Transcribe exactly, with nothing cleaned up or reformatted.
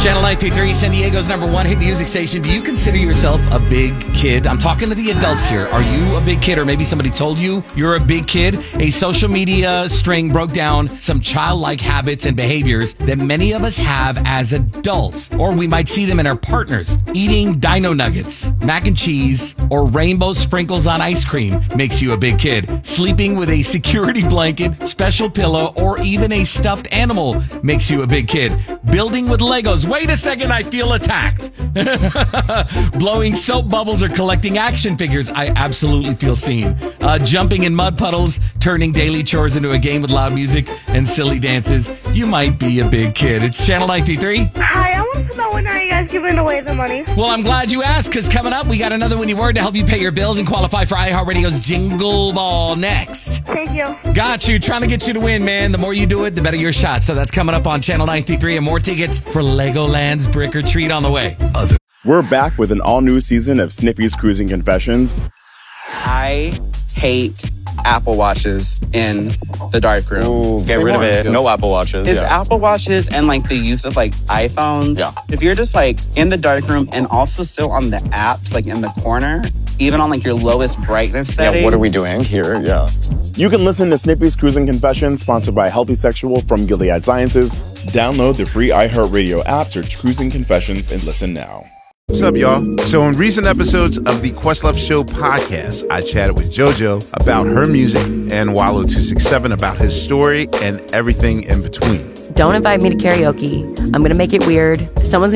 Channel nine three, San Diego's number one hit music station. Do you consider yourself a big kid? I'm talking to the adults here. Are you a big kid, or maybe somebody told you you're a big kid? A social media string broke down some childlike habits and behaviors that many of us have as adults, or we might see them in our partners. Eating dino nuggets, mac and cheese, or rainbow sprinkles on ice cream makes you a big kid. Sleeping with a security blanket, special pillow, or even a stuffed animal makes you a big kid. Building with Legos. Wait a second, I feel attacked. Blowing soap bubbles or collecting action figures. I absolutely feel seen. Uh, jumping in mud puddles, turning daily chores into a game with loud music and silly dances. You might be a big kid. It's Channel nine three. Hi, I want to know, when are you guys giving away the money? Well, I'm glad you asked, because coming up, we got another winning word to help you pay your bills and qualify for iHeartRadio's Jingle Ball next. Thank you. Got you. Trying to get you to win, man. The more you do it, the better your shot. So that's coming up on Channel nine three, and more tickets for Legoland's Brick or Treat on the way. Other- We're back with an all-new season of Snippy's Cruising Confessions. I hate Apple Watches in the dark room. Ooh, get Say rid more. of it. No Apple Watches. Is yeah. Apple Watches and like the use of like iPhones. Yeah. If you're just like in the dark room and also still on the apps, like in the corner, even on like your lowest brightness setting. Yeah, what are we doing here? Yeah. You can listen to Snippy's Cruising Confessions, sponsored by Healthy Sexual from Gilead Sciences. Download the free iHeartRadio app, search Cruising Confessions, and listen now. What's up, y'all? So in recent episodes of the Questlove Show podcast, I chatted with JoJo about her music and Wallow two six seven about his story and everything in between. Don't invite me to karaoke. I'm going to make it weird. Someone's